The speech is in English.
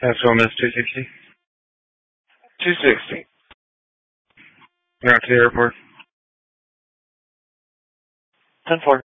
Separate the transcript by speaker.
Speaker 1: Nashville, Miss 260. 260. You're out to the airport. 10-4.